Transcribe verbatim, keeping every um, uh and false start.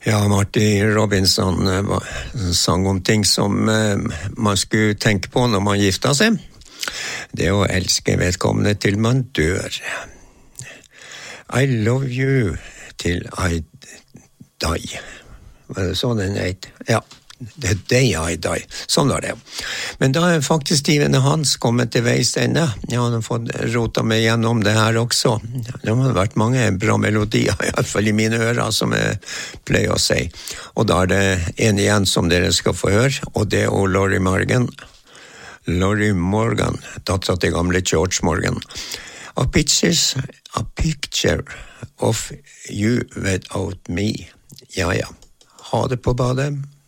Ja, Marty Robinson uh, sang om ting som uh, man skulle tenke på når man gifta seg. Det å elske vedkommende til man dør. I love you till I die. Var det sånn den het? Ja. The day I die. Sånn var det. Men da er faktisk Steven Hans kommet til veis ende. Jeg har fått rota meg gjennom det her også. Det har vært mange bra melodier, i hvert fall i mine ører, som jeg pleier å si. Og da er det en igjen som dere skal få høre, og det er Lorrie Morgan. Lorrie Morgan, datteren til gamle George Morgan. A pictures, a picture of you without me. Ja, ja. Ha det på badet.